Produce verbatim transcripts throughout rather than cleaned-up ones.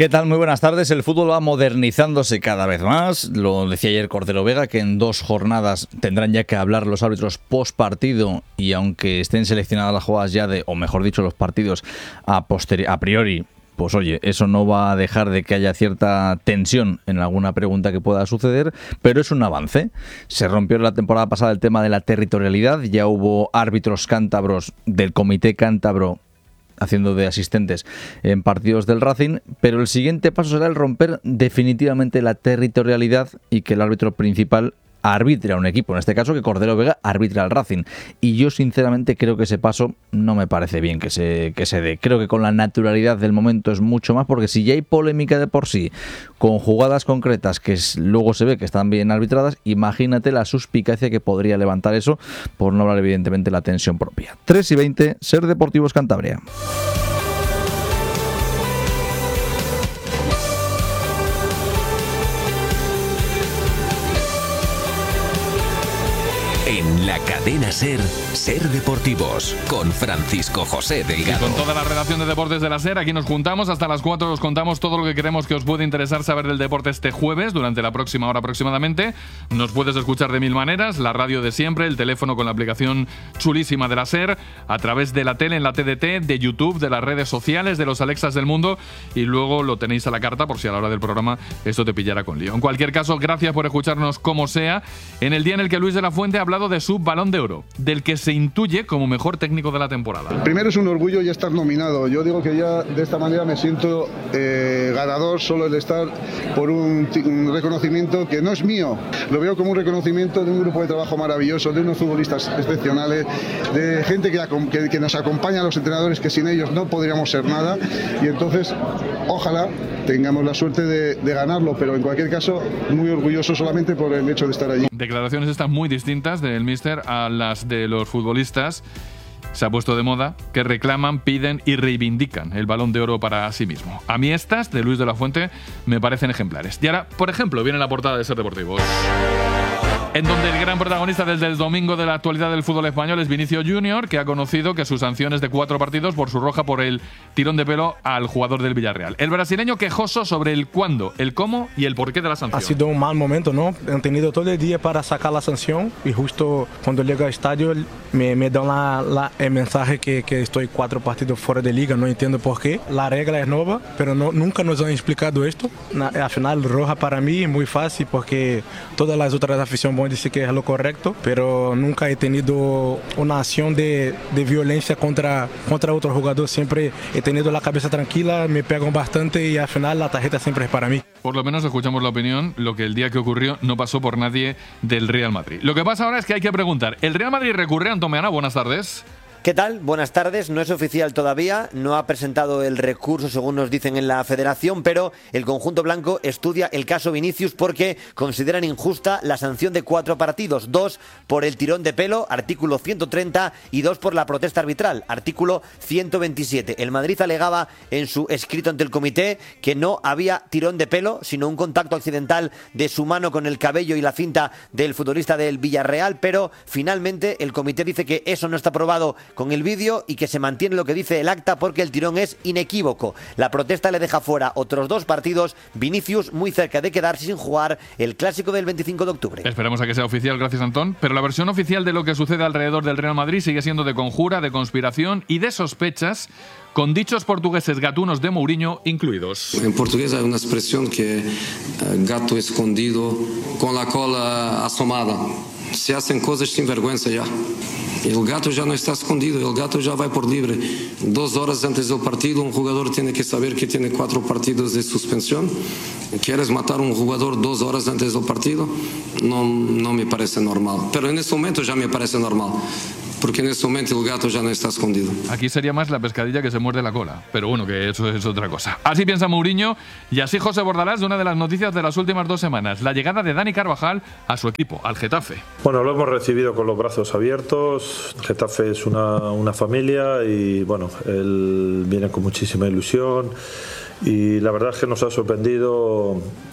¿Qué tal? Muy buenas tardes. El fútbol va modernizándose cada vez más. Lo decía ayer Cordero Vega, que en dos jornadas tendrán ya que hablar los árbitros post partido, y aunque estén seleccionadas las jugadas ya de, o mejor dicho, los partidos a, posteri- a priori, pues oye, eso no va a dejar de que haya cierta tensión en alguna pregunta que pueda suceder, pero es un avance. Se rompió la temporada pasada el tema de la territorialidad, ya hubo árbitros cántabros del Comité Cántabro haciendo de asistentes en partidos del Racing, pero el siguiente paso será el romper definitivamente la territorialidad y que el árbitro principal arbitre a un equipo, en este caso que Cordero Vega arbitra al Racing, y yo sinceramente creo que ese paso no me parece bien que se, que se dé. Creo que con la naturalidad del momento es mucho más, porque si ya hay polémica de por sí con jugadas concretas que es, luego se ve que están bien arbitradas, imagínate la suspicacia que podría levantar eso, por no hablar evidentemente de la tensión propia. tres y veinte, Ser Deportivos Cantabria. En la cadena SER, Ser Deportivos, con Francisco José Delgado. Y con toda la redacción de Deportes de la SER, aquí nos juntamos hasta las cuatro, os contamos todo lo que queremos que os puede interesar saber del deporte este jueves, durante la próxima hora aproximadamente. Nos puedes escuchar de mil maneras, la radio de siempre, el teléfono con la aplicación chulísima de la SER, a través de la tele en la T D T, de YouTube, de las redes sociales, de los Alexas del mundo, y luego lo tenéis a la carta por si a la hora del programa esto te pillara con lío. En cualquier caso, gracias por escucharnos como sea, en el día en el que Luis de la Fuente ha hablado de su Balón de Oro, del que se intuye como mejor técnico de la temporada. Primero es un orgullo ya estar nominado. Yo digo que ya de esta manera me siento eh, ganador solo el estar por un, un reconocimiento que no es mío. Lo veo como un reconocimiento de un grupo de trabajo maravilloso, de unos futbolistas excepcionales, de gente que, que, que nos acompaña a los entrenadores, que sin ellos no podríamos ser nada. Y entonces, ojalá tengamos la suerte de, de ganarlo, pero en cualquier caso, muy orgulloso solamente por el hecho de estar allí. Declaraciones estas muy distintas del míster a las de los futbolistas. Se ha puesto de moda que reclaman, piden y reivindican el Balón de Oro para sí mismo. A mí estas, de Luis de la Fuente, me parecen ejemplares. Y ahora, por ejemplo, viene la portada de Ser Deportivos, en donde el gran protagonista desde el domingo de la actualidad del fútbol español es Vinicius Junior, que ha conocido que su sanción es de cuatro partidos por su roja por el tirón de pelo al jugador del Villarreal. El brasileño quejoso sobre el cuándo, el cómo y el porqué de la sanción. Ha sido un mal momento, ¿no? Han tenido todo el día para sacar la sanción y justo cuando llego al estadio me, me dan la, la, el mensaje que, que estoy cuatro partidos fuera de liga. No entiendo por qué. La regla es nueva, pero no, nunca nos han explicado esto. Na, al final, roja para mí es muy fácil porque todas las otras aficiones decir que es lo correcto, pero nunca he tenido una acción de, de violencia contra, contra otro jugador. Siempre he tenido la cabeza tranquila, me pegan bastante y al final la tarjeta siempre es para mí. Por lo menos escuchamos la opinión, lo que el día que ocurrió no pasó por nadie del Real Madrid. Lo que pasa ahora es que hay que preguntar, ¿el Real Madrid recurre? Antón Meana, buenas tardes. ¿Qué tal? Buenas tardes. No es oficial todavía, no ha presentado el recurso según nos dicen en la federación, pero el conjunto blanco estudia el caso Vinicius porque consideran injusta la sanción de cuatro partidos, dos por el tirón de pelo, artículo ciento treinta, y dos por la protesta arbitral, artículo ciento veintisiete. El Madrid alegaba en su escrito ante el comité que no había tirón de pelo, sino un contacto accidental de su mano con el cabello y la cinta del futbolista del Villarreal, pero finalmente el comité dice que eso no está probado con el vídeo y que se mantiene lo que dice el acta porque el tirón es inequívoco. La protesta le deja fuera otros dos partidos, Vinicius muy cerca de quedarse sin jugar el clásico del veinticinco de octubre. Esperemos a que sea oficial, gracias Antón, pero la versión oficial de lo que sucede alrededor del Real Madrid sigue siendo de conjura, de conspiración y de sospechas, con dichos portugueses gatunos de Mourinho incluidos. En portugués hay una expresión que eh, gato escondido con la cola asomada. Se hacen cosas sin vergüenza ya. El gato ya no está escondido, el gato ya va por libre. Dos horas antes del partido, un jugador tiene que saber que tiene cuatro partidos de suspensión. ¿Quieres matar a un jugador dos horas antes del partido? No, no me parece normal. Pero en este momento ya me parece normal. Porque en este momento el gato ya no está escondido. Aquí sería más la pescadilla que se muerde la cola, pero bueno, que eso es otra cosa. Así piensa Mourinho y así José Bordalás de una de las noticias de las últimas dos semanas, la llegada de Dani Carvajal a su equipo, al Getafe. Bueno, lo hemos recibido con los brazos abiertos. Getafe es una, una familia y bueno, él viene con muchísima ilusión. Y la verdad es que nos ha sorprendido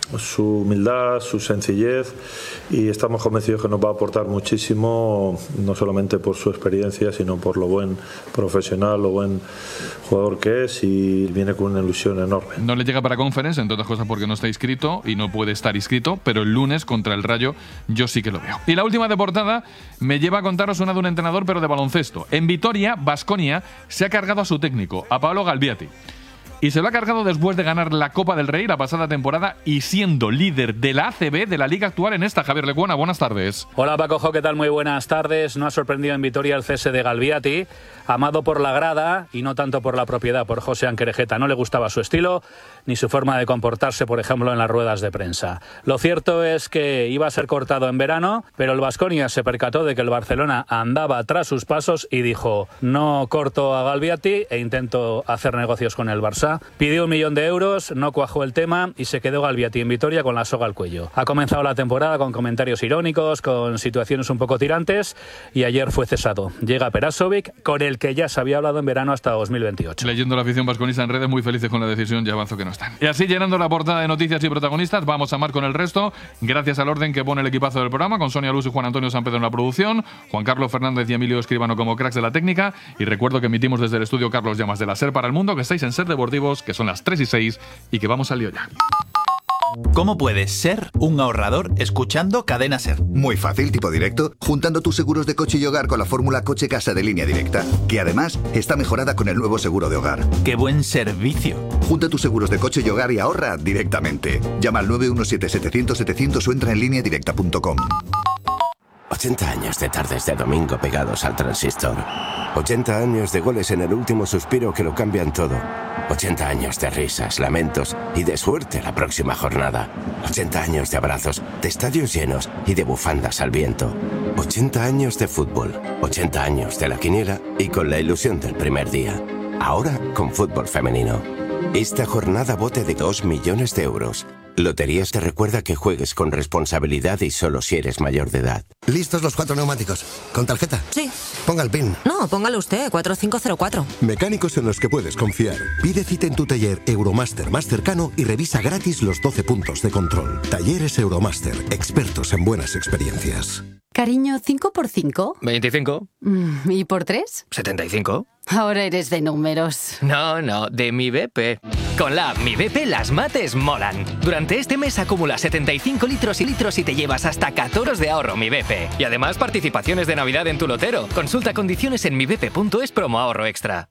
su humildad, su sencillez, y estamos convencidos que nos va a aportar muchísimo, no solamente por su experiencia, sino por lo buen profesional, lo buen jugador que es, y viene con una ilusión enorme. No le llega para Conference, entre otras cosas porque no está inscrito y no puede estar inscrito, pero el lunes contra el Rayo yo sí que lo veo. Y la última de portada me lleva a contaros una de un entrenador, pero de baloncesto. En Vitoria, Baskonia se ha cargado a su técnico, a Paolo Galbiati. Y se lo ha cargado después de ganar la Copa del Rey la pasada temporada y siendo líder de la A C B de la liga actual en esta. Javier Lecuona, buenas tardes. Hola Paco, ¿qué tal? Muy buenas tardes. No ha sorprendido en Vitoria el cese de Galbiati, amado por la grada y no tanto por la propiedad, por José Anquerejeta. No le gustaba su estilo ni su forma de comportarse, por ejemplo, en las ruedas de prensa. Lo cierto es que iba a ser cortado en verano, pero el Baskonia se percató de que el Barcelona andaba tras sus pasos y dijo: no corto a Galbiati e intento hacer negocios con el Barça. Pidió un millón de euros, no cuajó el tema y se quedó Galbiati en Vitoria con la soga al cuello. Ha comenzado la temporada con comentarios irónicos, con situaciones un poco tirantes, y ayer fue cesado. Llega Perasovic, con el que ya se había hablado en verano hasta dos mil veintiocho. Leyendo la afición vasconista en redes, muy felices con la decisión, ya avanzo que no están. Y así, llenando la portada de noticias y protagonistas, vamos a amar con el resto, gracias al orden que pone el equipazo del programa, con Sonia Luz y Juan Antonio San Pedro en la producción, Juan Carlos Fernández y Emilio Escribano como cracks de la técnica, y recuerdo que emitimos desde el estudio Carlos Llamas de la SER para el mundo, que estáis en SER Deportivos, que son las tres y seis, y que vamos al lío ya. ¿Cómo puedes ser un ahorrador escuchando Cadena SER? Muy fácil, tipo directo, juntando tus seguros de coche y hogar con la fórmula Coche Casa de Línea Directa, que además está mejorada con el nuevo seguro de hogar. ¡Qué buen servicio! Junta tus seguros de coche y hogar y ahorra directamente. Llama al nueve uno siete, setecientos, setecientos o entra en línea directa punto com. ochenta años de tardes de domingo pegados al transistor. ochenta años de goles en el último suspiro que lo cambian todo. ochenta años de risas, lamentos y de suerte la próxima jornada. ochenta años de abrazos, de estadios llenos y de bufandas al viento. ochenta años de fútbol. ochenta años de la quiniela y con la ilusión del primer día. Ahora con fútbol femenino. Esta jornada bote de dos millones de euros. Loterías te recuerda que juegues con responsabilidad y solo si eres mayor de edad. ¿Listos los cuatro neumáticos? ¿Con tarjeta? Sí. Ponga el PIN. No, póngalo usted, cuatro cinco cero cuatro. Mecánicos en los que puedes confiar. Pide cita en tu taller Euromaster más cercano y revisa gratis los doce puntos de control. Talleres Euromaster, expertos en buenas experiencias. Cariño, ¿cinco por cinco? veinticinco. ¿Y por tres? setenta y cinco. Ahora eres de números. No, no, de Mi B P. Con la app Mi B P las mates molan. Durante este mes acumula setenta y cinco litros y litros y te llevas hasta catorce de ahorro Mi B P. Y además participaciones de Navidad en tu lotero. Consulta condiciones en mi b p punto es promo ahorro extra.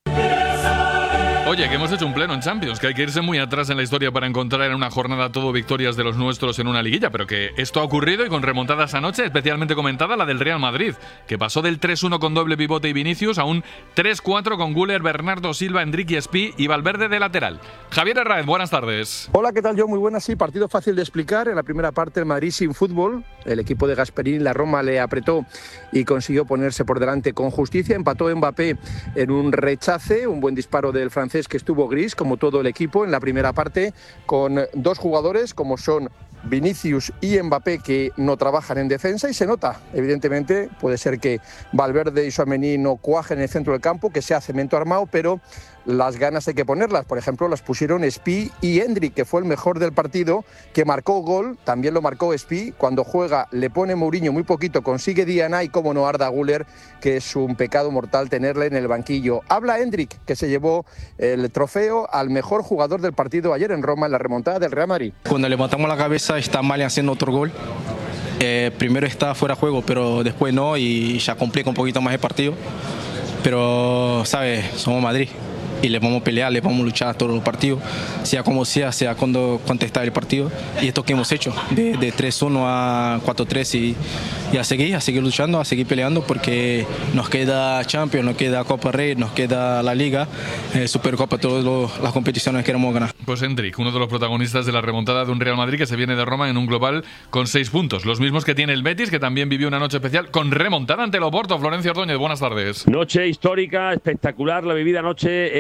Oye, que hemos hecho un pleno en Champions, que hay que irse muy atrás en la historia para encontrar en una jornada todo victorias de los nuestros en una liguilla, pero que esto ha ocurrido y con remontadas anoche, especialmente comentada la del Real Madrid, que pasó del tres uno con doble pivote y Vinicius a un tres cuatro con Güler, Bernardo Silva, Enrique Espí y Valverde de lateral. Javier Herráez, buenas tardes. Hola, ¿qué tal? Yo muy buenas, sí, partido fácil de explicar. En la primera parte el Madrid sin fútbol, el equipo de Gasperini, la Roma le apretó y consiguió ponerse por delante con justicia, empató Mbappé en un rechace, un buen disparo del francés que estuvo gris, como todo el equipo, en la primera parte, con dos jugadores como son Vinicius y Mbappé que no trabajan en defensa y se nota, evidentemente, puede ser que Valverde y Tchouaméni no cuajen en el centro del campo, que sea cemento armado, pero las ganas hay que ponerlas. Por ejemplo, las pusieron Espí y Endrick, que fue el mejor del partido, que marcó gol, también lo marcó Espí. Cuando juega le pone Mourinho muy poquito, consigue Diana y como no Arda Güler, que es un pecado mortal tenerle en el banquillo. Habla Endrick, que se llevó el trofeo al mejor jugador del partido ayer en Roma en la remontada del Real Madrid. Cuando levantamos la cabeza está Mali haciendo otro gol. Eh, primero estaba fuera de juego, pero después no y ya complica un poquito más el partido. Pero, ¿sabes? Somos Madrid. Y le vamos a pelear, le vamos a luchar todos los partidos, sea como sea, sea cuando contestar el partido. Y esto que hemos hecho, de, de tres uno a cuatro tres y, y a seguir, a seguir luchando, a seguir peleando, porque nos queda Champions, nos queda Copa Rey, nos queda la Liga, eh, Supercopa, todas los, las competiciones que queremos ganar. Pues Endrick, uno de los protagonistas de la remontada de un Real Madrid que se viene de Roma en un global con seis puntos. Los mismos que tiene el Betis, que también vivió una noche especial con remontada ante el Oporto. Florencio Ordóñez, buenas tardes. Noche histórica, espectacular, la vivida anoche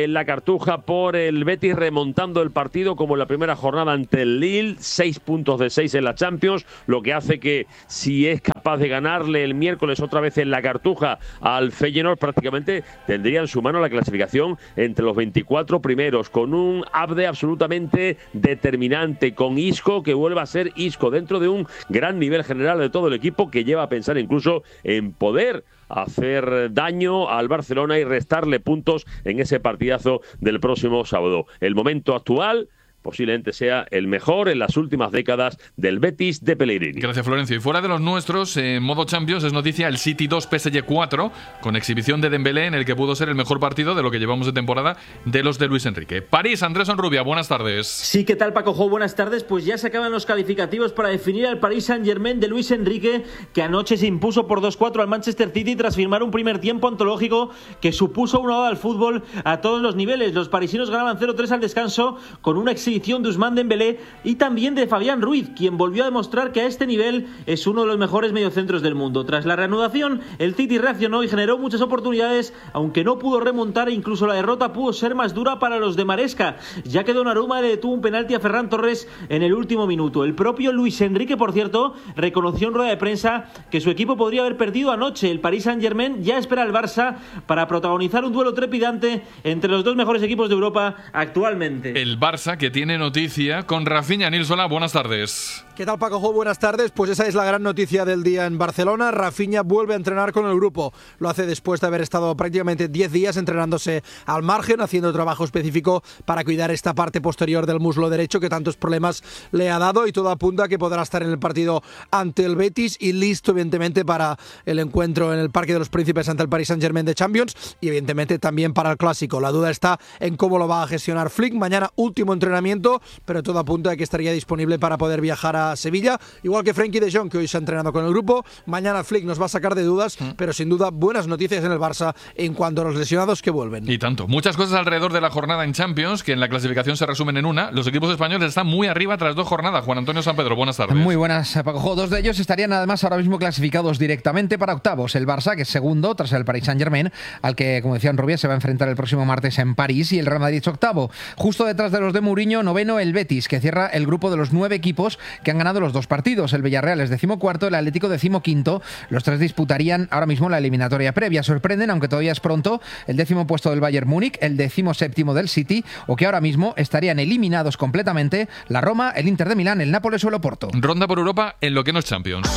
en la Cartuja por el Betis, remontando el partido como en la primera jornada ante el Lille, seis puntos de seis en la Champions, lo que hace que si es capaz de ganarle el miércoles otra vez en la Cartuja al Feyenoord, prácticamente tendría en su mano la clasificación entre los veinticuatro primeros, con un Abde absolutamente determinante, con Isco que vuelve a ser Isco, dentro de un gran nivel general de todo el equipo, que lleva a pensar incluso en poder hacer daño al Barcelona y restarle puntos en ese partidazo del próximo sábado. El momento actual posiblemente sea el mejor en las últimas décadas del Betis de Pellegrini. Gracias, Florencio. Y fuera de los nuestros, en modo Champions es noticia el City dos P S G cuatro, con exhibición de Dembélé en el que pudo ser el mejor partido de lo que llevamos de temporada de los de Luis Enrique. París, Andrés Onrubia, buenas tardes. Sí, ¿qué tal, Paco Jo? Buenas tardes. Pues ya se acaban los calificativos para definir al Paris Saint-Germain de Luis Enrique, que anoche se impuso por dos cuatro al Manchester City tras firmar un primer tiempo antológico que supuso una oda al fútbol a todos los niveles. Los parisinos ganaban cero tres al descanso con una exhibición de Ousmane Dembélé y también de Fabián Ruiz, quien volvió a demostrar que a este nivel es uno de los mejores mediocentros del mundo. Tras la reanudación, el City reaccionó y generó muchas oportunidades, aunque no pudo remontar e incluso la derrota pudo ser más dura para los de Maresca, ya que Donnarumma le detuvo un penalti a Ferran Torres en el último minuto. El propio Luis Enrique, por cierto, reconoció en rueda de prensa que su equipo podría haber perdido anoche. El Paris Saint-Germain ya espera al Barça para protagonizar un duelo trepidante entre los dos mejores equipos de Europa actualmente. El Barça, que tiene noticia con Rafinha. Nilsola, buenas tardes. ¿Qué tal, Paco Jo? Buenas tardes. Pues esa es la gran noticia del día en Barcelona. Rafinha vuelve a entrenar con el grupo. Lo hace después de haber estado prácticamente diez días entrenándose al margen, haciendo trabajo específico para cuidar esta parte posterior del muslo derecho que tantos problemas le ha dado, y todo apunta a que podrá estar en el partido ante el Betis y listo, evidentemente, para el encuentro en el Parque de los Príncipes ante el Paris Saint-Germain de Champions y, evidentemente, también para el Clásico. La duda está en cómo lo va a gestionar Flick. Mañana último entrenamiento, pero todo apunta a que estaría disponible para poder viajar a Sevilla, igual que Frenkie de Jong, que hoy se ha entrenado con el grupo. Mañana Flick nos va a sacar de dudas, mm. pero sin duda buenas noticias en el Barça en cuanto a los lesionados que vuelven. Y tanto. Muchas cosas alrededor de la jornada en Champions, que en la clasificación se resumen en una. Los equipos españoles están muy arriba tras dos jornadas. Juan Antonio San Pedro, buenas tardes. Muy buenas, Paco Jo. Dos de ellos estarían además ahora mismo clasificados directamente para octavos. El Barça, que es segundo tras el Paris Saint-Germain, al que, como decía Rubia, se va a enfrentar el próximo martes en París, y el Real Madrid octavo. Justo detrás de los de Mourinho, noveno el Betis, que cierra el grupo de los nueve equipos que han ganado los dos partidos. El Villarreal es decimocuarto, el Atlético decimoquinto. Los tres disputarían ahora mismo la eliminatoria previa. Sorprenden, aunque todavía es pronto, el décimo puesto del Bayern Múnich, el decimoséptimo del City, o que ahora mismo estarían eliminados completamente la Roma, el Inter de Milán, el Nápoles o el Oporto. Ronda por Europa en lo que no es Champions.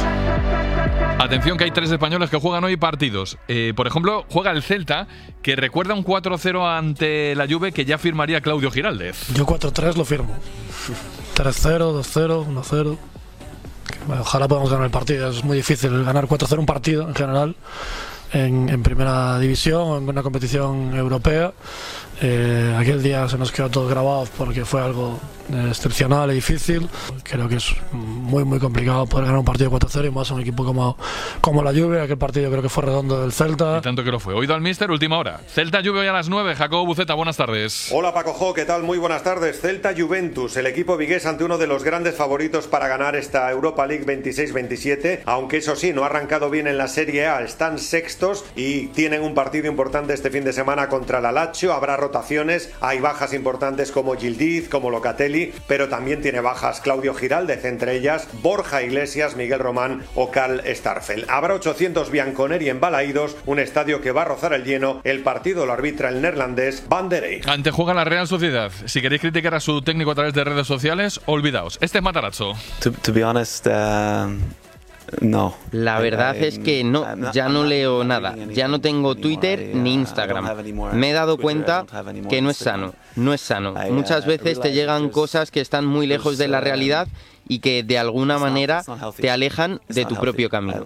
Atención, que hay tres españoles que juegan hoy partidos. Eh, por ejemplo, juega el Celta, que recuerda un cuatro cero ante la Juve que ya firmaría Claudio Giraldez. Yo cuatro tres lo firmo. tres cero, dos cero, uno cero. Ojalá podamos ganar el partido. Es muy difícil ganar cuatro cero un partido en general en, en primera división o en una competición europea. Eh, aquel día se nos quedó todos grabados porque fue algo excepcional y difícil. Creo que es muy muy complicado poder ganar un partido cuatro cero y más a un equipo como, como la Juve. Aquel partido creo que fue redondo del Celta. Y tanto que lo fue. Oído al míster, última hora. Celta-Juve hoy a las nueve. Jacobo Buceta, buenas tardes. Hola Paco Jo, ¿qué tal? Muy buenas tardes. Celta-Juventus, el equipo vigués ante uno de los grandes favoritos para ganar esta Europa League veintiséis veintisiete, aunque eso sí, no ha arrancado bien en la Serie A. Están sextos y tienen un partido importante este fin de semana contra la Lazio. Habrá rotaciones, hay bajas importantes como Yildiz, como Locatelli, pero también tiene bajas Claudio Giraldez, entre ellas Borja Iglesias, Miguel Román o Karl Starfel. Habrá ochocientos Bianconeri en Balaídos, un estadio que va a rozar el lleno. El partido lo arbitra el neerlandés Van der Eyck. Ante juega la Real Sociedad. Si queréis criticar a su técnico a través de redes sociales, olvidaos. Este es Matarazzo. To, to be honest, uh... No. La verdad es que no, ya no leo nada, ya no tengo Twitter ni Instagram. Me he dado cuenta que no es sano, no es sano. Muchas veces te llegan cosas que están muy lejos de la realidad y que de alguna manera te alejan de tu propio camino.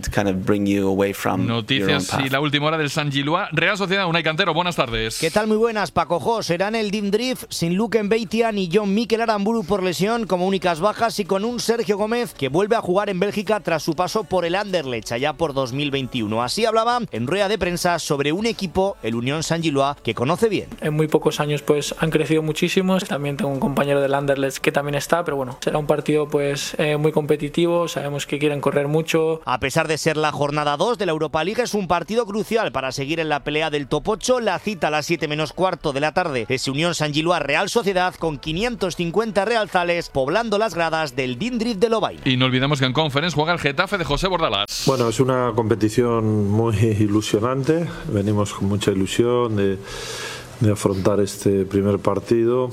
Noticias y la última hora del San Gilois. Real Sociedad, Unai Cantero, buenas tardes. ¿Qué tal? Muy buenas, Paco Jo. Serán el Dim Drift sin Luke Mbeitia ni John Mikel Aramburu por lesión como únicas bajas y con un Sergio Gómez que vuelve a jugar en Bélgica tras su paso por el Anderlecht allá por dos mil veintiuno. Así hablaba en rueda de prensa sobre un equipo, el Unión San Gilois, que conoce bien. En muy pocos años pues han crecido muchísimo. También tengo un compañero del Anderlecht que también está, pero bueno, será un partido partido pues eh, muy competitivo, sabemos que quieren correr mucho. A pesar de ser la jornada dos de la Europa League, es un partido crucial para seguir en la pelea del top ocho. La cita a las siete menos cuarto de la tarde es Unión San Giluar Real Sociedad, con quinientos cincuenta realzales poblando las gradas del Dindrift de Lovaina. Y no olvidemos que en Conference juega el Getafe de José Bordalás. Bueno, es una competición muy ilusionante, venimos con mucha ilusión de, de afrontar este primer partido.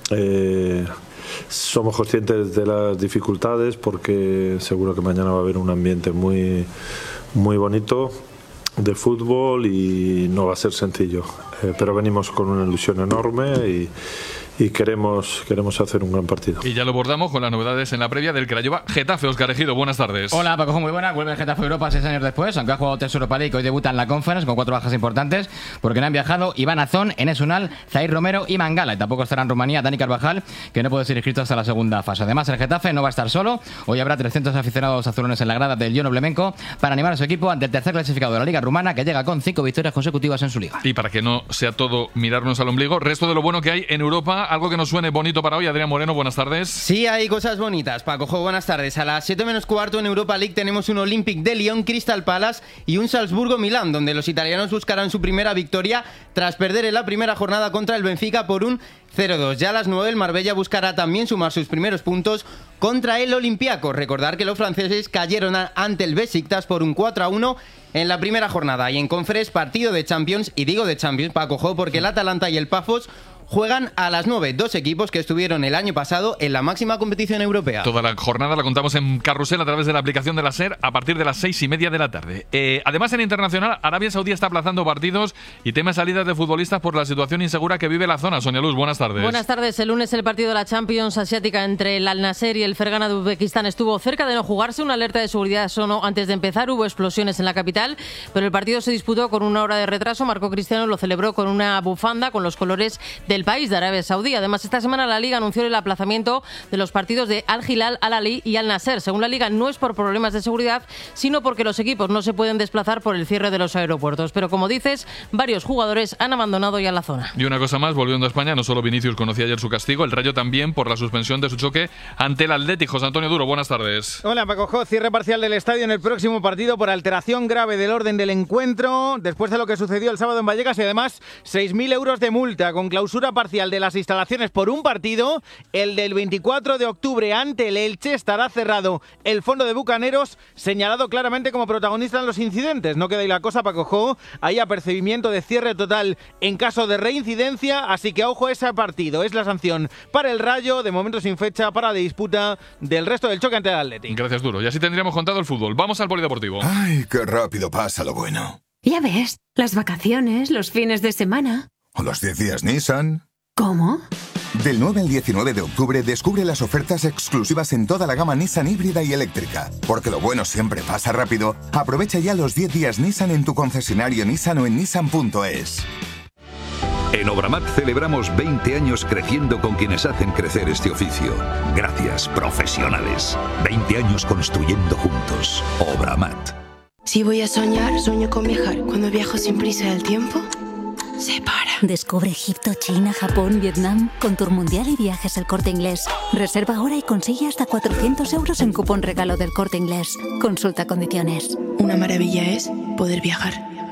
Eh, somos conscientes de las dificultades porque seguro que mañana va a haber un ambiente muy, muy bonito de fútbol y no va a ser sencillo, eh, pero venimos con una ilusión enorme y, y queremos, queremos hacer un gran partido. Y ya lo abordamos con las novedades en la previa del Craiova Getafe. Óscar Ejido, buenas tardes. Hola, Paco, muy buena. Vuelve el Getafe a Europa seis años después, aunque ha jugado tres Europa League. Hoy debuta en la Conference con cuatro bajas importantes porque no han viajado Iván Azón, Enes Unal, Zair Romero y Mangala. Y tampoco estará en Rumanía Dani Carvajal, que no puede ser inscrito hasta la segunda fase. Además, el Getafe no va a estar solo. Hoy habrá trescientos aficionados azulones en la grada del Jono Blemenko para animar a su equipo ante el tercer clasificado de la Liga Rumana, que llega con cinco victorias consecutivas en su liga. Y para que no sea todo mirarnos al ombligo, resto de lo bueno que hay en Europa, algo que nos suene bonito para hoy. Adrián Moreno, buenas tardes. Sí, hay cosas bonitas, Paco. Jo, buenas tardes. A las siete menos cuarto en Europa League tenemos un Olympique de Lyon, Crystal Palace y un Salzburgo-Milán, donde los italianos buscarán su primera victoria tras perder en la primera jornada contra el Benfica por un cero dos. Ya a las nueve el Marbella buscará también sumar sus primeros puntos contra el Olympiacos. Recordar que los franceses cayeron a, ante el Besiktas por un cuatro a uno en la primera jornada. Y en Conference, partido de Champions, y digo de Champions, Paco, jo, porque el Atalanta y el Pafos juegan a las nueve, dos equipos que estuvieron el año pasado en la máxima competición europea. Toda la jornada la contamos en Carrusel a través de la aplicación de la SER a partir de las seis y media de la tarde. Eh, además, en internacional, Arabia Saudí está aplazando partidos y teme salidas de futbolistas por la situación insegura que vive la zona. Sonia Luz, buenas tardes. Buenas tardes. El lunes el partido de la Champions Asiática entre el Al-Nassr y el Fergana de Uzbekistán estuvo cerca de no jugarse. Una alerta de seguridad sonó antes de empezar. Hubo explosiones en la capital, pero el partido se disputó con una hora de retraso. Marco Cristiano lo celebró con una bufanda con los colores del país de Arabia Saudí. Además, esta semana la Liga anunció el aplazamiento de los partidos de Al-Hilal, Al-Ali y Al-Nassr. Según la Liga, no es por problemas de seguridad, sino porque los equipos no se pueden desplazar por el cierre de los aeropuertos. Pero como dices, varios jugadores han abandonado ya la zona. Y una cosa más, volviendo a España, no solo Vinicius conocía ayer su castigo, el Rayo también por la suspensión de su choque ante el Athletic. José Antonio Duro, buenas tardes. Hola, Paco Jo. Cierre parcial del estadio en el próximo partido por alteración grave del orden del encuentro, después de lo que sucedió el sábado en Vallecas, y además seis mil euros de multa con clausura parcial de las instalaciones por un partido. El del veinticuatro de octubre ante el Elche estará cerrado. El fondo de Bucaneros señalado claramente como protagonista en los incidentes. No queda ahí la cosa, Paco Jo. Hay apercibimiento de cierre total en caso de reincidencia, así que ojo a ese partido. Es la sanción para el Rayo, de momento sin fecha para la disputa del resto del choque ante el Athletic. Gracias, Duro. Y así tendríamos contado el fútbol. Vamos al polideportivo. Ay, qué rápido pasa lo bueno. Ya ves, las vacaciones, los fines de semana. O los diez días Nissan. ¿Cómo? Del nueve al diecinueve de octubre descubre las ofertas exclusivas en toda la gama Nissan híbrida y eléctrica. Porque lo bueno siempre pasa rápido. Aprovecha ya los diez días Nissan en tu concesionario Nissan o en nissan punto es. En Obramat celebramos veinte años creciendo con quienes hacen crecer este oficio. Gracias, profesionales. veinte años construyendo juntos. Obramat. Si voy a soñar, sueño con viajar. Cuando viajo sin prisa del tiempo, se para. Descubre Egipto, China, Japón, Vietnam con Tour Mundial y Viajes El Corte Inglés. Reserva ahora y consigue hasta cuatrocientos euros en cupón regalo del Corte Inglés. Consulta condiciones. Una maravilla es poder viajar.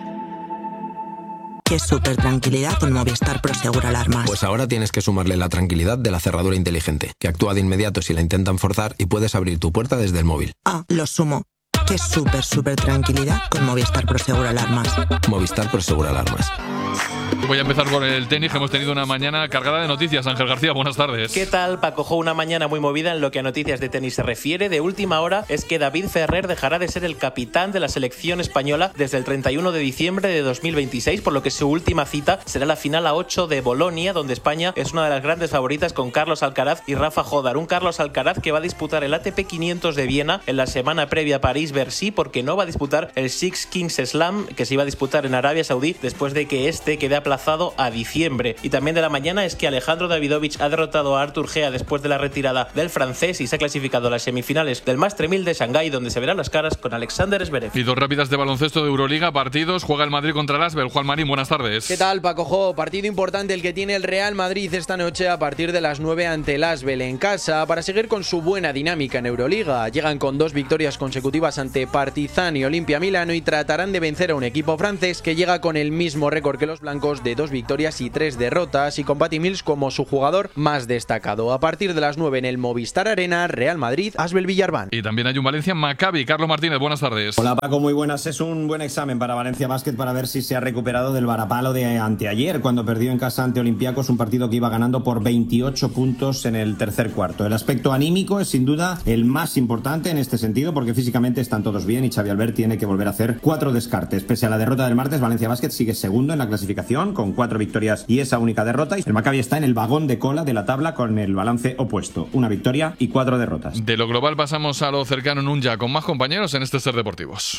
Qué súper tranquilidad con Movistar Prosegur Alarmas. Pues ahora tienes que sumarle la tranquilidad de la cerradura inteligente, que actúa de inmediato si la intentan forzar y puedes abrir tu puerta desde el móvil. Ah, lo sumo. Qué súper, súper tranquilidad con Movistar Prosegur Alarmas. Movistar Prosegur Alarmas. Voy a empezar con el tenis, que hemos tenido una mañana cargada de noticias. Ángel García, buenas tardes. ¿Qué tal, Paco Jo? Una mañana muy movida en lo que a noticias de tenis se refiere. De última hora es que David Ferrer dejará de ser el capitán de la selección española desde el treinta y uno de diciembre de dos mil veintiséis, por lo que su última cita será la final a ocho de Bolonia, donde España es una de las grandes favoritas con Carlos Alcaraz y Rafa Jodar. Un Carlos Alcaraz que va a disputar el A T P quinientos de Viena en la semana previa a París-Bercy, porque no va a disputar el Six Kings Slam que se iba a disputar en Arabia Saudí después de que este quede aplazado desplazado a diciembre. Y también de la mañana es que Alejandro Davidovich ha derrotado a Artur Gea después de la retirada del francés y se ha clasificado a las semifinales del Master mil de Shanghái, donde se verán las caras con Alexander Zverev. Y dos rápidas de baloncesto de Euroliga, partidos. Juega el Madrid contra el Asbel. Juan Marín, buenas tardes. ¿Qué tal, Paco Jo? Partido importante el que tiene el Real Madrid esta noche a partir de las nueve ante el Asbel en casa para seguir con su buena dinámica en Euroliga. Llegan con dos victorias consecutivas ante Partizan y Olimpia Milano y tratarán de vencer a un equipo francés que llega con el mismo récord que los blancos de dos victorias y tres derrotas y con Patty Mills como su jugador más destacado. A partir de las nueve en el Movistar Arena, Real Madrid, Asbel Villarban. Y también hay un Valencia Maccabi. Carlos Martínez, buenas tardes. Hola Paco, muy buenas. Es un buen examen para Valencia Basket para ver si se ha recuperado del varapalo de anteayer, cuando perdió en casa ante Olympiacos, un partido que iba ganando por veintiocho puntos en el tercer cuarto. El aspecto anímico es sin duda el más importante en este sentido, porque físicamente están todos bien y Xavi Albert tiene que volver a hacer cuatro descartes. Pese a la derrota del martes, Valencia Basket sigue segundo en la clasificación con cuatro victorias y esa única derrota. El Maccabi está en el vagón de cola de la tabla con el balance opuesto, una victoria y cuatro derrotas. De lo global pasamos a lo cercano en un ya con más compañeros en este Ser Deportivos.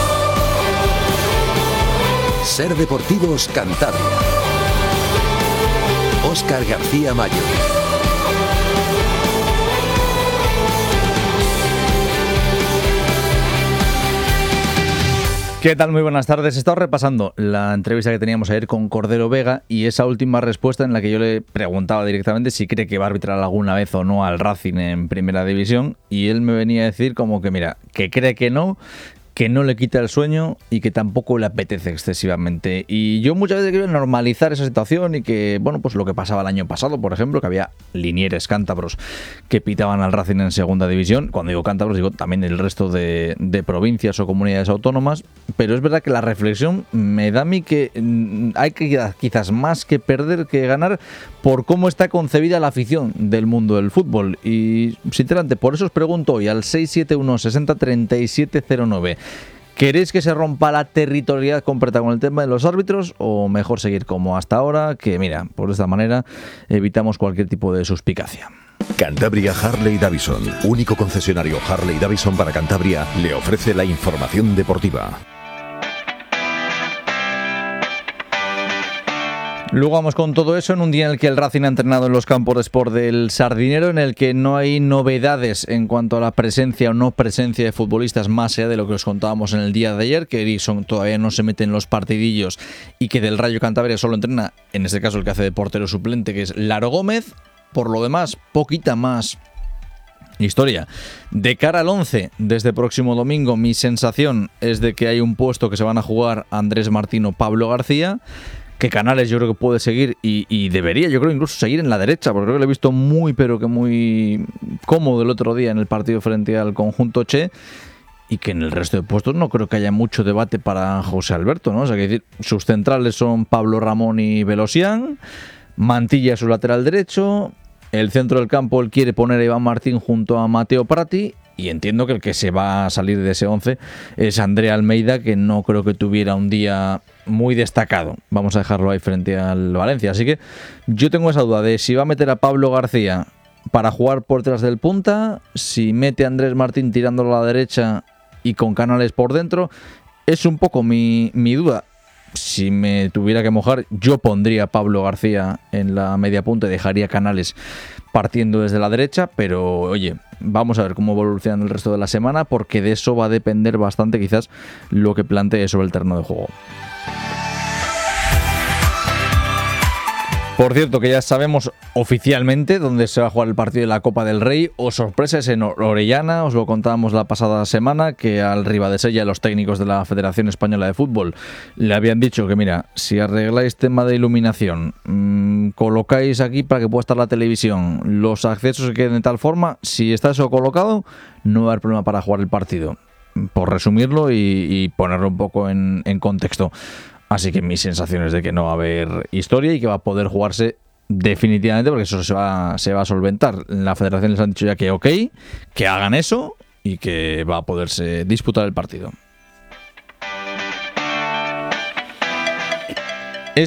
Ser Deportivos Cantabria. Óscar García Mayo. ¿Qué tal? Muy buenas tardes. He estado repasando la entrevista que teníamos ayer con Cordero Vega y esa última respuesta en la que yo le preguntaba directamente si cree que va a arbitrar alguna vez o no al Racing en Primera División, y él me venía a decir como que mira, que cree que no, que no le quita el sueño y que tampoco le apetece excesivamente. Y yo muchas veces quiero normalizar esa situación y que, bueno, pues lo que pasaba el año pasado, por ejemplo, que había linieres cántabros que pitaban al Racing en segunda división. Cuando digo cántabros digo también el resto de, de provincias o comunidades autónomas. Pero es verdad que la reflexión me da a mí que hay que quizás más que perder que ganar por cómo está concebida la afición del mundo del fútbol. Y sinceramente, por eso os pregunto hoy al seis siete uno sesenta treinta y siete cero nueve. ¿Queréis que se rompa la territorialidad completa con el tema de los árbitros o mejor seguir como hasta ahora? Que mira, por esta manera evitamos cualquier tipo de suspicacia. Cantabria Harley Davidson, único concesionario Harley Davidson para Cantabria, le ofrece la información deportiva. Luego vamos con todo eso en un día en el que el Racing ha entrenado en los campos de Sport del Sardinero, en el que no hay novedades en cuanto a la presencia o no presencia de futbolistas más allá de lo que os contábamos en el día de ayer, que Erickson todavía no se mete en los partidillos y que del Rayo Cantabria solo entrena, en este caso el que hace de portero suplente, que es Laro Gómez. Por lo demás, poquita más historia. De cara al once, desde próximo domingo, mi sensación es de que hay un puesto que se van a jugar Andrés Martín o Pablo García, que Canales yo creo que puede seguir y, y debería, yo creo, incluso seguir en la derecha, porque creo que lo he visto muy, pero que muy cómodo el otro día en el partido frente al conjunto Che, y que en el resto de puestos no creo que haya mucho debate para José Alberto, ¿no? O sea, que decir, sus centrales son Pablo Ramón y Velosian, Mantilla su lateral derecho, el centro del campo él quiere poner a Iván Martín junto a Mateo Prati, y entiendo que el que se va a salir de ese once es André Almeida, que no creo que tuviera un día muy destacado. Vamos a dejarlo ahí frente al Valencia. Así que yo tengo esa duda de si va a meter a Pablo García para jugar por detrás del punta, si mete a Andrés Martín tirándolo a la derecha y con Canales por dentro. Es un poco mi, mi duda. Si me tuviera que mojar, yo pondría a Pablo García en la media punta y dejaría Canales partiendo desde la derecha, pero oye, vamos a ver cómo evoluciona el resto de la semana, porque de eso va a depender bastante quizás lo que plantee sobre el terreno de juego. Por cierto, que ya sabemos oficialmente dónde se va a jugar el partido de la Copa del Rey, o sorpresas en Orellana. Os lo contábamos la pasada semana, que al Ribadesella los técnicos de la Federación Española de Fútbol le habían dicho que mira, si arregláis tema de iluminación, mmm, colocáis aquí para que pueda estar la televisión, los accesos se queden de tal forma, si está eso colocado, no va a haber problema para jugar el partido. Por resumirlo y, y ponerlo un poco en, en contexto. Así que mis sensaciones de que no va a haber historia y que va a poder jugarse definitivamente, porque eso se va, se va a solventar. La federación les han dicho ya que ok, que hagan eso y que va a poderse disputar el partido. Eso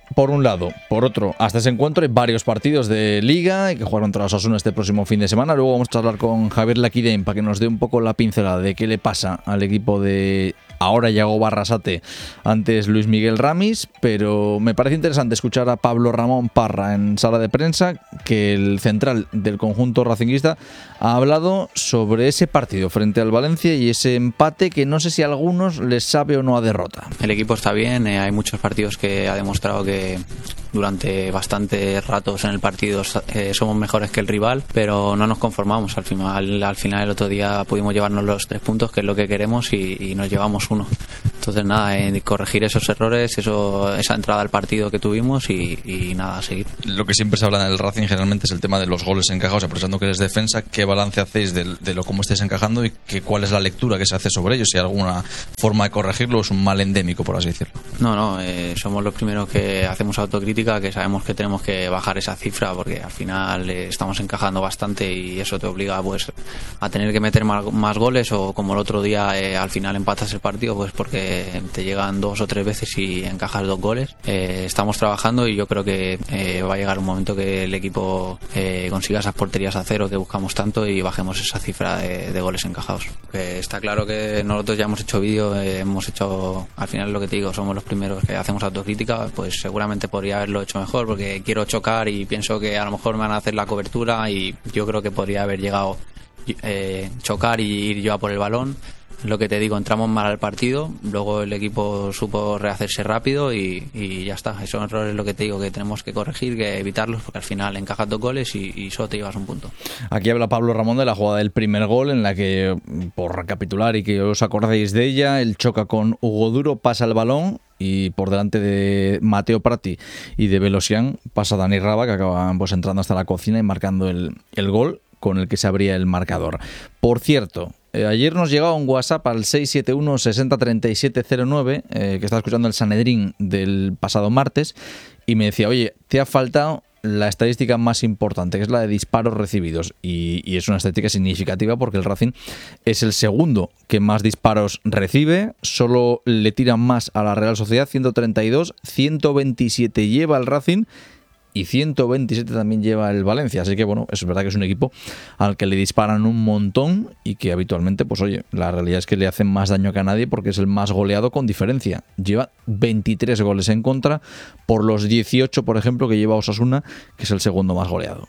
por un lado. Por otro, hasta ese encuentro hay varios partidos de Liga, hay que jugar contra los Osasuna este próximo fin de semana. Luego vamos a hablar con Javier Laquidén para que nos dé un poco la pincelada de qué le pasa al equipo de ahora Yago Barrasate, antes Luis Miguel Ramis, pero me parece interesante escuchar a Pablo Ramón Parra en sala de prensa, que el central del conjunto racinguista ha hablado sobre ese partido frente al Valencia y ese empate que no sé si a algunos les sabe o no a derrota. El equipo está bien, eh, hay muchos partidos que ha demostrado que durante bastantes ratos en el partido eh, somos mejores que el rival, pero no nos conformamos. Al final, al final el otro día pudimos llevarnos los tres puntos, que es lo que queremos, y, y nos llevamos uno. Entonces nada, eh, corregir esos errores, eso, esa entrada al partido que tuvimos y, y nada, a seguir. Lo que siempre se habla en el Racing generalmente es el tema de los goles encajados, aprovechando que eres defensa. ¿Qué balance hacéis de, de lo cómo estáis encajando y que, cuál es la lectura que se hace sobre ellos? Si hay alguna forma de corregirlo o es un mal endémico, por así decirlo. No, no, eh, somos los primeros que hacemos autocrítica, que sabemos que tenemos que bajar esa cifra porque al final eh, estamos encajando bastante y eso te obliga pues a tener que meter más, más goles, o como el otro día eh, al final empatas el partido pues porque te llegan dos o tres veces y encajas dos goles. Eh, estamos trabajando y yo creo que eh, va a llegar un momento que el equipo eh, consiga esas porterías a cero que buscamos tanto y bajemos esa cifra de, de goles encajados. Eh, está claro que nosotros ya hemos hecho vídeo, eh, hemos hecho, al final lo que te digo, somos los primeros que hacemos autocrítica, pues seguramente podría haberlo hecho mejor porque quiero chocar y pienso que a lo mejor me van a hacer la cobertura y yo creo que podría haber llegado eh, chocar y ir yo a por el balón. Lo que te digo, entramos mal al partido, luego el equipo supo rehacerse rápido y, y ya está. Esos errores, lo que te digo, que tenemos que corregir, que evitarlos, porque al final encajas dos goles y, y solo te llevas un punto. Aquí habla Pablo Ramón de la jugada del primer gol, en la que, por recapitular y que os acordéis de ella, él choca con Hugo Duro, pasa el balón y por delante de Mateo Prati y de Velosian pasa Dani Raba, que acaban pues entrando hasta la cocina y marcando el, el gol con el que se abría el marcador. Por cierto, eh, ayer nos llegaba un WhatsApp al seis siete uno sesenta treinta y siete cero nueve, eh, que estaba escuchando el Sanedrín del pasado martes, y me decía, oye, te ha faltado la estadística más importante, que es la de disparos recibidos, y, y es una estadística significativa porque el Racing es el segundo que más disparos recibe, solo le tiran más a la Real Sociedad, ciento treinta y dos, ciento veintisiete lleva el Racing y ciento veintisiete también lleva el Valencia, así que bueno, es verdad que es un equipo al que le disparan un montón y que habitualmente, pues oye, la realidad es que le hacen más daño que a nadie porque es el más goleado con diferencia. Lleva veintitrés goles en contra por los dieciocho, por ejemplo, que lleva Osasuna, que es el segundo más goleado.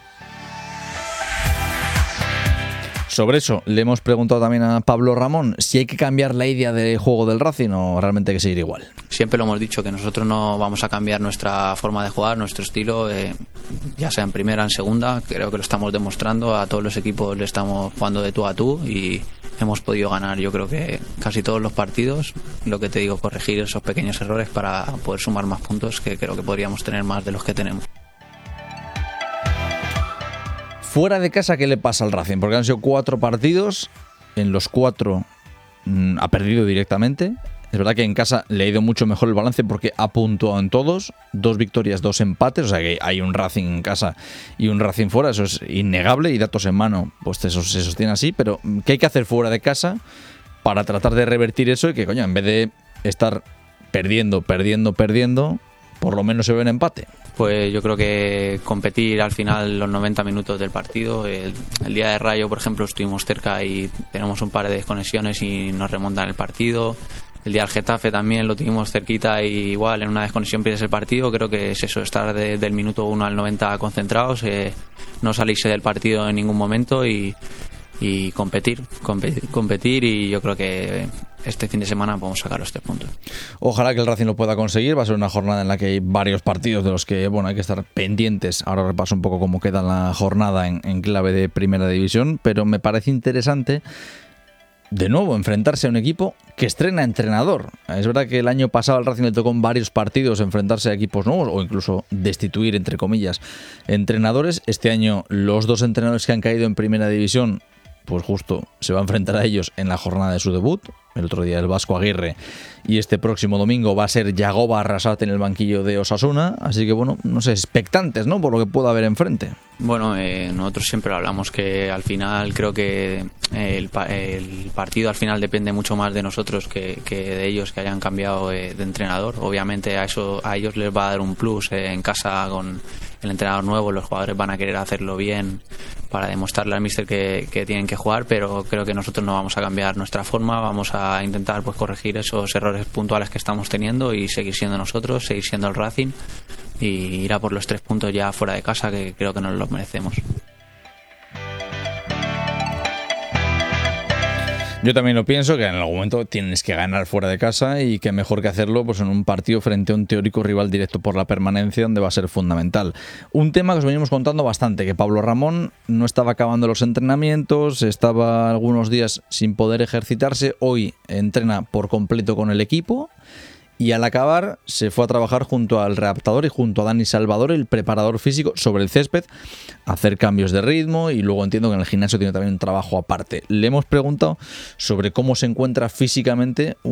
Sobre eso le hemos preguntado también a Pablo Ramón si hay que cambiar la idea de juego del Racing o realmente hay que seguir igual. Siempre lo hemos dicho, que nosotros no vamos a cambiar nuestra forma de jugar, nuestro estilo, eh, ya sea en primera, en segunda. Creo que lo estamos demostrando, a todos los equipos le estamos jugando de tú a tú y hemos podido ganar, yo creo que casi todos los partidos. Lo que te digo, corregir esos pequeños errores para poder sumar más puntos, que creo que podríamos tener más de los que tenemos. Fuera de casa, ¿qué le pasa al Racing? Porque han sido cuatro partidos, en los cuatro mmm, ha perdido directamente. Es verdad que en casa le ha ido mucho mejor el balance porque ha puntuado en todos, dos victorias, dos empates, o sea que hay un Racing en casa y un Racing fuera, eso es innegable, y datos en mano, pues eso se sostiene así, pero ¿qué hay que hacer fuera de casa para tratar de revertir eso y que, coño, en vez de estar perdiendo, perdiendo, perdiendo, por lo menos se ve en empate? Pues yo creo que competir al final los noventa minutos del partido. El, el día de Rayo, por ejemplo, estuvimos cerca y tenemos un par de desconexiones y nos remontan el partido. El día del Getafe también lo tuvimos cerquita y igual en una desconexión pierdes el partido. Creo que es eso, estar de, del minuto uno al noventa concentrados, eh, no salirse del partido en ningún momento y, y competir, competir, competir y yo creo que este fin de semana podemos sacar los tres puntos. Ojalá que el Racing lo pueda conseguir. Va a ser una jornada en la que hay varios partidos de los que, bueno, hay que estar pendientes. Ahora repaso un poco cómo queda la jornada en, en clave de Primera División, pero me parece interesante de nuevo enfrentarse a un equipo que estrena entrenador. Es verdad que el año pasado al Racing le tocó en varios partidos enfrentarse a equipos nuevos o incluso destituir, entre comillas, entrenadores. Este año los dos entrenadores que han caído en Primera División pues justo se va a enfrentar a ellos en la jornada de su debut. El otro día el Vasco Aguirre, y este próximo domingo va a ser Yagoba Arrasate en el banquillo de Osasuna, así que bueno, no sé, expectantes, ¿no?, por lo que pueda haber enfrente. Bueno, eh, nosotros siempre hablamos que al final creo que el, el partido al final depende mucho más de nosotros que, que de ellos que hayan cambiado eh, de entrenador. Obviamente a eso a ellos les va a dar un plus eh, en casa con el entrenador nuevo, los jugadores van a querer hacerlo bien para demostrarle al míster que, que tienen que jugar, pero creo que nosotros no vamos a cambiar nuestra forma, vamos a intentar pues corregir esos errores puntuales que estamos teniendo y seguir siendo nosotros, seguir siendo el Racing y ir a por los tres puntos ya fuera de casa, que creo que nos los merecemos. Yo también lo pienso, que en algún momento tienes que ganar fuera de casa y que mejor que hacerlo pues en un partido frente a un teórico rival directo por la permanencia, donde va a ser fundamental. Un tema que os venimos contando bastante, que Pablo Ramón no estaba acabando los entrenamientos, estaba algunos días sin poder ejercitarse, hoy entrena por completo con el equipo. Y al acabar se fue a trabajar junto al readaptador y junto a Dani Salvador, el preparador físico, sobre el césped, a hacer cambios de ritmo, y luego entiendo que en el gimnasio tiene también un trabajo aparte. Le hemos preguntado sobre cómo se encuentra físicamente